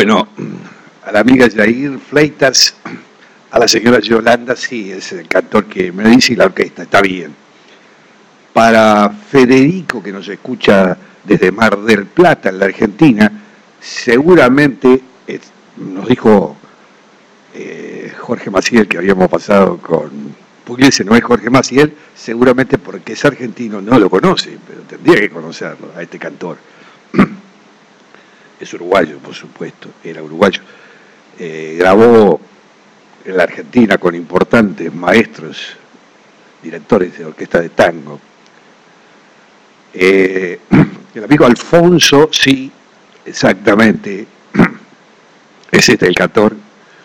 Bueno, a la amiga Yair Fleitas, a la señora Yolanda, sí, es el cantor que me dice, y la orquesta, está bien. Para Federico, que nos escucha desde Mar del Plata, en la Argentina, seguramente, nos dijo Jorge Maciel, que habíamos pasado con Pugliese, no es Jorge Maciel, seguramente porque es argentino no lo conoce, pero tendría que conocerlo, a este cantor. Es uruguayo, por supuesto, era uruguayo. Grabó en la Argentina con importantes maestros, directores de orquesta de tango. El amigo Alfonso, sí, exactamente, es este el cantor.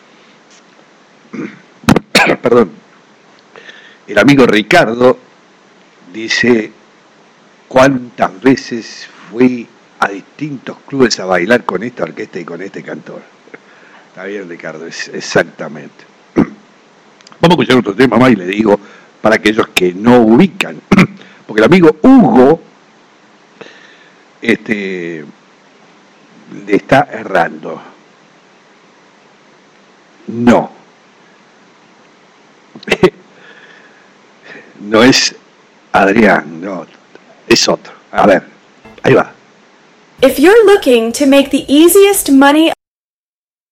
Perdón. El amigo Ricardo dice, ¿cuántas veces fui a distintos clubes a bailar con esta orquesta y con este cantor? Está bien, Ricardo, exactamente. Vamos a escuchar otro tema más y le digo, para aquellos que no ubican, porque el amigo Hugo le está errando. No. No es Adrián, no, es otro. A ver, ahí va. If you're looking to make the easiest money